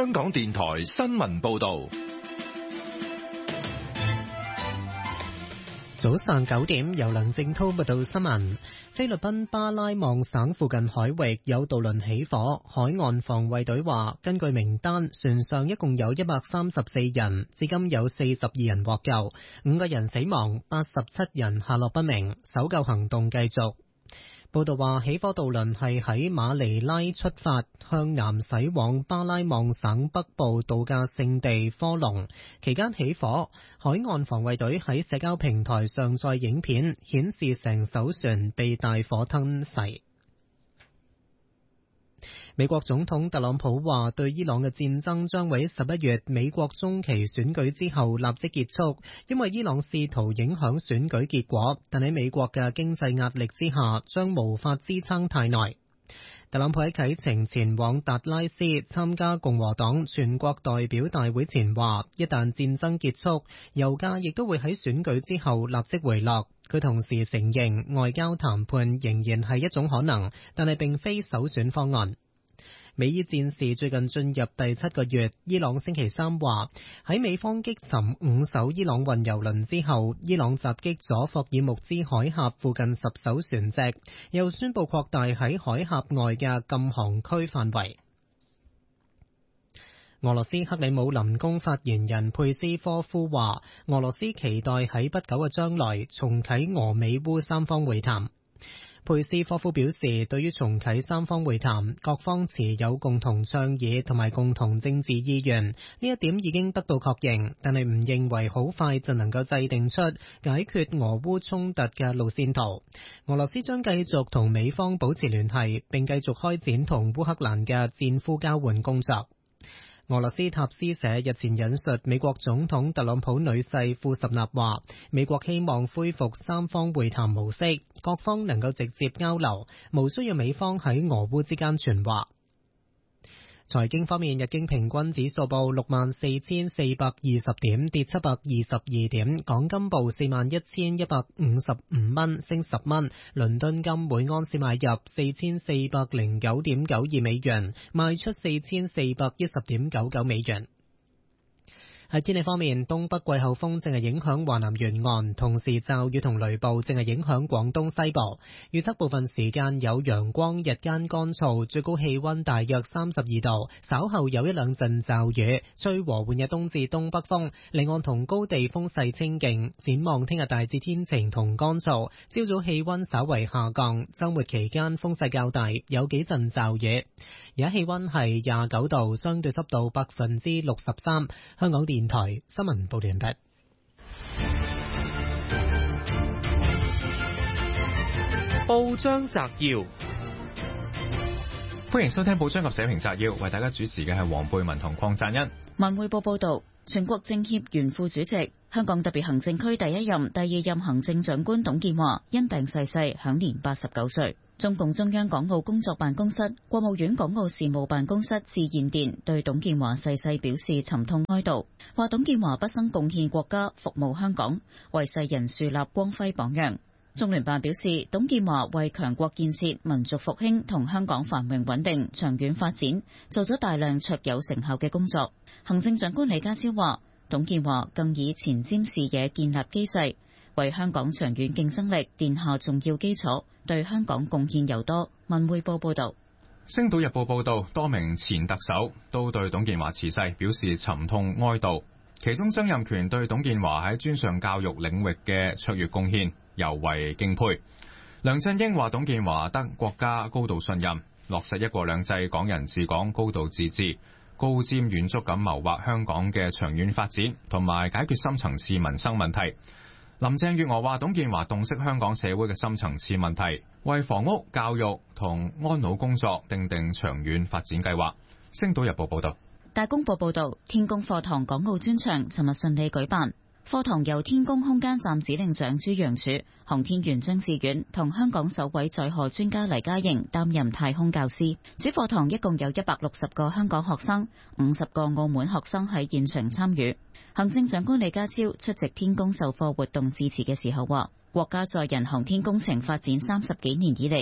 香港電台新聞報道。 早上9點，由梁正濤報道新聞。菲律賓巴拉望省附近海域有渡輪起火，海岸防衛隊話，根據名單，船上一共有134人，至今有42人獲救，5個人死亡，87人下落不明，搜救行動繼續。報道話，起火渡輪係喺馬尼拉出發，向南駛往巴拉望省北部度假勝地科隆。期間起火，海岸防衛隊喺社交平台上載影片，顯示成艘船被大火吞噬。美國總統特朗普話，對伊朗嘅戰爭將會喺11月美國中期選舉之後立即結束，因為伊朗試圖影響選舉結果，但喺美國嘅經濟壓力之下，將無法支撐太耐。特朗普喺啟程前往達拉斯參加共和黨全國代表大會前話，一旦戰爭結束，油價亦都會喺選舉之後立即回落。佢同時承認外交談判仍然係一種可能，但係並非首選方案。美伊戰事最近進入第7個月，伊朗星期三話喺美方擊沉5艘伊朗運油輪之後，伊朗襲擊咗霍爾木茲海峽附近10艘船隻，又宣布擴大喺海峽外嘅禁航區範圍。俄羅斯克里姆林宮發言人佩斯科夫話，俄羅斯期待喺不久嘅將來重啟俄美烏三方會談。佩斯科夫表示，對於重啟三方會談，各方持有共同倡議同埋共同政治意願，呢一點已經得到確認，但係唔認為好快就能夠制定出解決俄烏衝突嘅路線圖。俄羅斯將繼續同美方保持聯繫，並繼續開展同烏克蘭嘅戰俘交換工作。俄羅斯塔斯社日前引述美國總統特朗普女婿庫什納話，美國希望恢復三方會談模式，各方能夠直接交流，無需要美方喺俄烏之間傳話。財經方面，日經平均指數報64,420點，跌722點；港金報41,155蚊，升10蚊；倫敦金每盎司買入4409.92美元，賣出4410.99美元。喺天氣方面，東北季候風正係影響華南沿岸，同時驟雨同雷暴正係影響廣東西部。預測部分時間有陽光，日間乾燥，最高氣溫大約32度。稍後有一兩陣驟雨，吹和緩嘅東至東北風，離岸同高地風勢清勁。展望聽日大致天晴同乾燥，朝早氣溫稍為下降，周末期間風勢較大，有幾陣驟雨。而家氣溫係29度，相對濕度63%。香港電台新聞報道完畢。 報章摘要，歡迎收聽報章及社評摘要，為大家主持嘅係黃貝文同鄺贊恩。 文匯報報道，全國政協原副主席、香港特別行政區第一任、第二任行政長官董建華因病逝世，享年89歲。中共中央港澳工作辦公室、國務院港澳事務辦公室致唁電，對董建華逝世表示沉痛哀悼，話董建華畢生貢獻國家、服務香港，為世人樹立光輝榜樣。中聯辦表示，董建華為強國建設、民族復興同香港繁榮穩定長遠發展做咗大量卓有成效嘅工作。行政長官李家超話，董建華更以前瞻視野建立機制，為香港長遠競爭力奠下重要基礎，對香港貢獻尤多。文匯報報道。 星島日報報道，多名前特首都對董建華辭世表示沉痛哀悼，其中曾蔭權對董建華喺專上教育領域嘅卓越貢獻尤為敬佩。梁振英話董建華得國家高度信任，落實一國兩制、港人治港、高度自治，高瞻遠矚咁謀劃香港嘅長遠發展，同埋解決深層次民生問題。林鄭月娥話董建華洞悉香港社會嘅深層次問題，為房屋、教育同安老工作訂定長遠發展計劃。星島日報報道。 大公報報道，天宮課堂港澳專場尋日順利舉辦。課堂由天宮空間站指令長朱楊柱、航天員張志遠同香港首位載荷專家黎家瑩擔任太空教師。主課堂一共有160個香港學生、50個澳門學生喺現場參與。行政長官李家超出席天宮授課活動致辭嘅時候話，國家載人航天工程發展30幾年以嚟，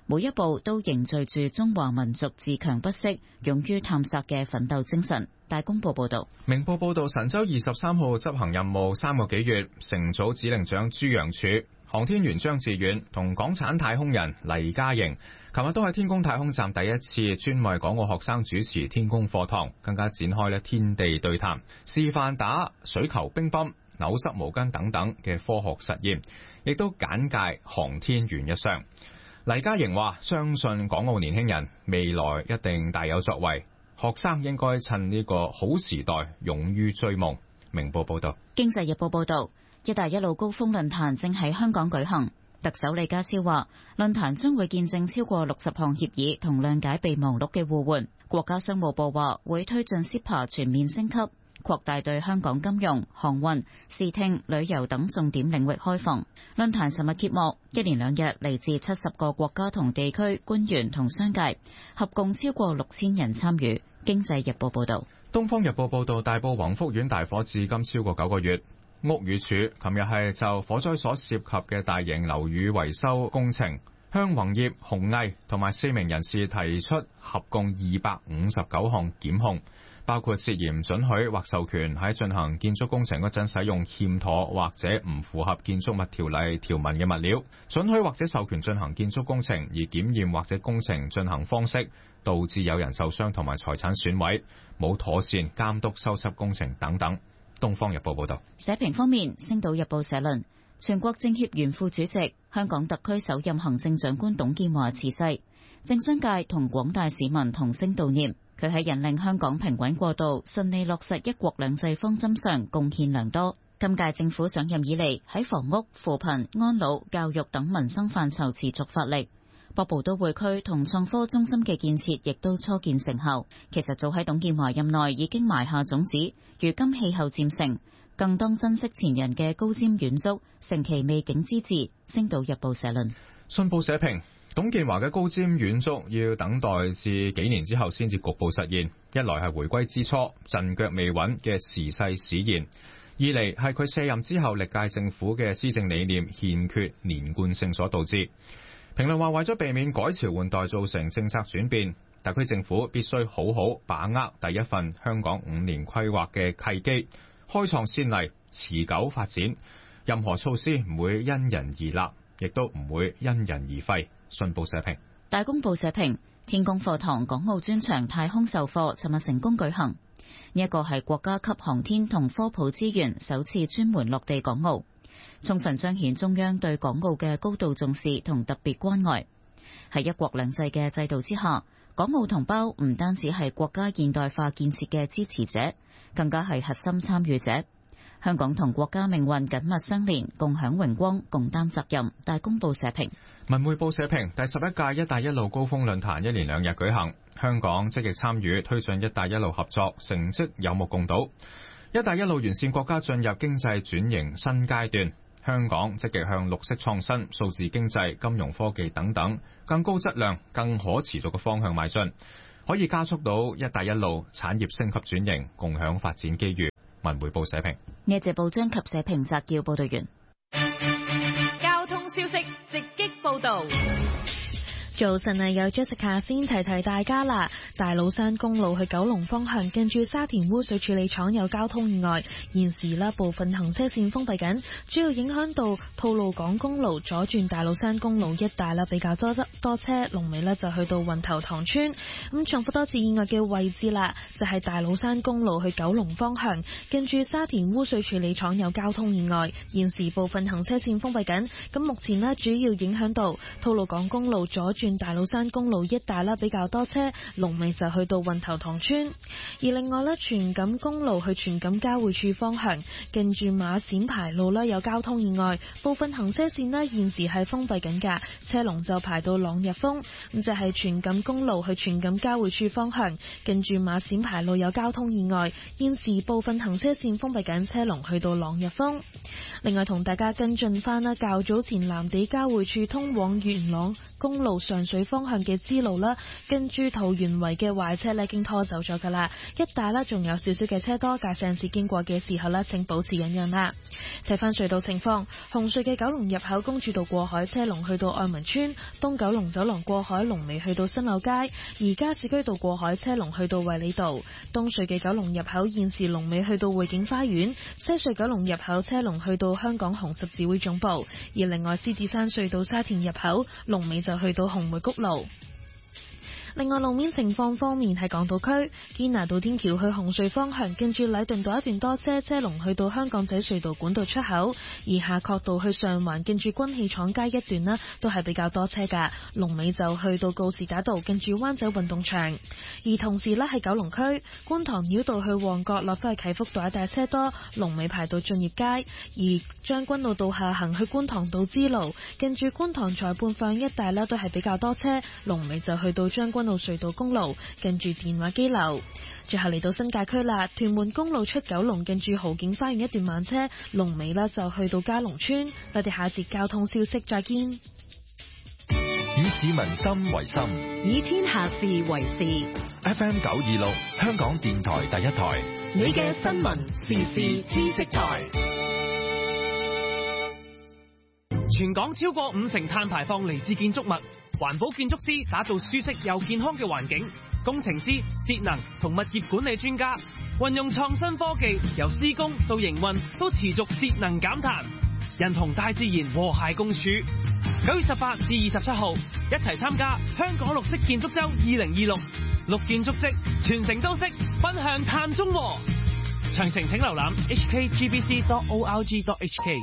每一步都凝聚住中華民族自強不息、勇於探索嘅奮鬥精神。大公報報道。 明報報道，神舟23號執行任務3個幾月，乘組指令長朱楊柱、航天員張志遠同港產太空人黎嘉瑩，琴日都喺天宮太空站第一次專為港澳學生主持天宮課堂，更加展開天地對談，示範打水球、乒乓、扭濕毛巾等等嘅科學實驗，亦都簡介航天員一生。黎嘉瑩話：相信港澳年輕人未來一定大有作為，學生應該趁呢個好時代勇於追夢。明報報道。 經濟日報報道，一帶一路高峰論壇正喺香港舉行。特首李家超話，論壇將會見證超過60項協議同諒解備忘錄嘅互換。國家商務部話會推進 CEPA 全面升級，擴大對香港金融、航運、視聽、旅遊等重點領域開放。論壇尋日揭幕，一連2日嚟自70個國家同地區官員同商界，合共超過6000人參與。經濟日報報道。 東方日報報道，大埔宏福苑大火至今超過9個月。屋宇署琴日係就火災所涉及嘅大型樓宇維修工程，向宏業、宏毅同埋4名人士提出合共259項檢控，包括涉嫌准許或授權喺進行建築工程嗰陣使用欠妥或者唔符合建築物條例條文嘅物料，准許或者授權進行建築工程而檢驗或者工程進行方式導致有人受傷同埋財產損毀，冇妥善監督修葺工程等等。東方日報報道。 社評方面，星島日報社論：全國政協原副主席、香港特區首任行政長官董建華辭世，政商界同廣大市民同聲悼念。佢喺引領香港平穩過渡、順利落實一國兩制方針上貢獻良多。今屆政府上任以嚟，喺房屋、扶貧、安老、教育等民生範疇持續發力。北部都會區同創科中心嘅建設亦都初見成效。其實早喺董建華任內已經埋下種子，如今氣候漸成，更當珍惜前人嘅高瞻遠矚、成其未竟之志。星島日報社論。 信報社評：董建華嘅高瞻遠矚要等待至幾年之後先至局部實現，一來係回歸之初陣腳未穩嘅時勢使然，二嚟係佢卸任之後歷屆政府嘅施政理念欠缺連貫性所導致。評論話，為咗避免改朝換代造成政策轉變，特區政府必須好好把握第一份香港5年規劃嘅契機，開創先例，持久發展。任何措施唔會因人而立，亦都唔會因人而廢。信報社評。 大公報社評：天宮課堂港澳專場太空授課尋日成功舉行，呢一個係國家級航天同科普資源首次專門落地港澳，充分彰顯中央對港澳嘅高度重視同特別關愛。喺一國兩制嘅制度之下，港澳同胞唔單止係國家現代化建設嘅支持者，更加係核心參與者。香港同國家命運緊密相連，共享榮光，共擔責任。大公報社評。 文匯報社評：第11屆一帶一路高峰論壇一連2日舉行，香港積極參與推進一帶一路合作，成績有目共睹。一帶一路沿線國家進入經濟轉型新階段，香港積極向綠色創新、數字經濟、金融科技等等更高質量、更可持續嘅方向邁進，可以加速到一帶一路產業升級轉型，共享發展機遇。文匯報社評。 呢一節報章及社評摘要報道完。 交通消息直擊報道。 早晨啊，有 Jessica 先提提大家啦。大老山公路去九龍方向，近住沙田污水處理廠有交通意外，現時啦部分行車線封閉緊，主要影響到吐露港公路左轉大老山公路一帶啦，比較多車，龍尾呢就去到運頭塘村。咁重複多次意外嘅位置啦，就係大老山公路去九龍方向，近住沙田污水處理廠有交通意外，現時部分行車線封閉緊。咁目前呢主要影響到吐露港公路左轉大老山公路一帶啦，比較多車，龍尾就去到運頭塘村。而另外咧，荃錦公路去荃錦交匯處方向，近住馬閃牌路啦有交通意外，部分行車線咧現時係封閉緊噶，車龍就排到朗日峰。咁就係荃錦公路去荃錦交匯處方向，近住馬閃牌路有交通意外，現時部分行車線封閉緊，車龍去到朗日峰。另外同大家跟進翻啦，較早前藍地交匯處通往元朗公路上上水方向嘅支路啦，跟住桃園圍嘅壞車咧，已經拖走咗噶啦。一帶咧仲有少少嘅車多，駕駛人士經過嘅時候咧，請保持忍讓啦。睇翻隧道情況，紅隧嘅九龍入口公主道過海車龍去到愛民村，東九龍走廊過海龍尾去到新柳街，而加士居道過海車龍去到衛理道。東隧嘅九龍入口現時龍尾去到匯景花園，西隧九龍入口車龍去到香港紅十字會總部，而另外獅子山隧道沙田入口龍尾就去到紅梅谷路。另外路面情況方面，喺港島區堅拿道天橋去紅隧方向，跟住禮頓道一段多車，車龍去到香港仔隧道管道出口；而夏慤道去上環，跟住軍器廠街一段呢都係比較多車噶，龍尾就去到告士打道，跟住灣仔運動場。而同時呢，喺九龍區觀塘繞道去旺角落翻去啟福道一帶車多，龍尾排到駿業街；而將軍澳道下行去觀塘道支路，跟住觀塘裁判法院一帶呢都係比較多車，龍尾就去到將軍澳隧道公路，近住電話機樓。最後嚟到新界區啦，屯門公路出九龍，近住豪景花園一段慢車，龍尾呢就去到嘉龍村。我哋下一節交通消息再見。 以市民心為心， 以天下事為事。 FM 926，香港電台第一台， 你嘅新聞時事知識台。 全港超過50%碳排放嚟自建築物，環保建築師打造舒適又健康嘅環境，工程師、節能同物業管理專家運用創新科技，由施工到營運都持續節能減碳，人同大自然和諧共處。9月18至27號，一齊參加香港綠色建築周2026，綠建築跡，全城都識，奔向碳中和。詳情請瀏覽 hkgbc.org.hk。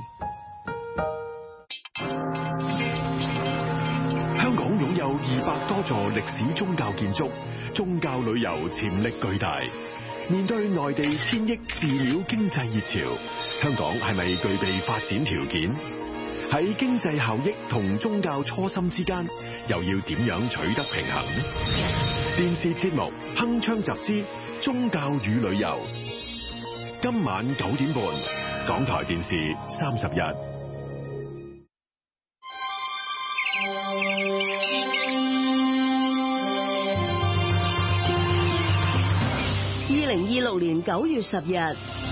香港擁有200多座歷史宗教建築，宗教旅遊潛力巨大。面對內地1000億寺廟經濟熱潮，香港係咪具備發展條件？喺經濟效益同宗教初心之間，又要點樣取得平衡呢？電視節目《鏗鏘集之宗教與旅遊》，今晚9點半，港台電視31。 2026年9月10日，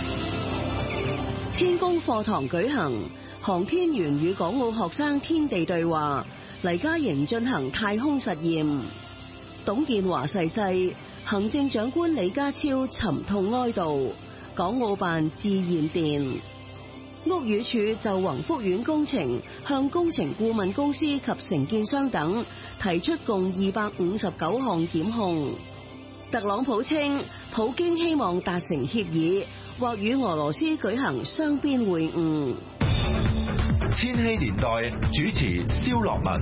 天宮課堂舉行，航天員與港澳學生天地對話，黎嘉瑩進行太空實驗。董建華逝世，行政長官李家超沉痛哀悼，港澳辦致唁電。屋宇署就宏福苑工程向工程顧問公司及承建商等提出共259項檢控。特朗普稱，普京希望達成協議，或與俄羅斯舉行雙邊會晤。 千禧年代主持蕭樂文。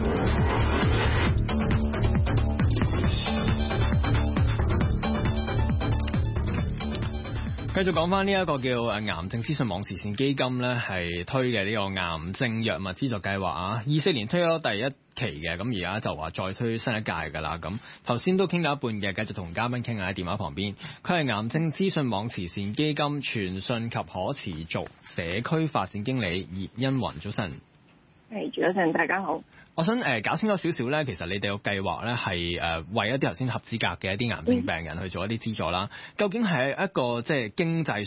繼續講翻呢一個叫癌症資訊網慈善基金咧，係推嘅呢個癌症藥物資助計劃啊，24年推咗第一期嘅，咁而家就話再推新一屆㗎啦。咁頭先都傾到一半嘅，繼續同嘉賓傾下喺電話旁邊。佢係癌症資訊網慈善基金傳訊及可持續社區發展經理葉茵雲，早晨。 早晨，大家好。 我想搞清楚少少咧，其實你哋個計劃咧係為一啲頭先合資格嘅一啲癌症病人去做一啲資助啦。究竟係一個即係經濟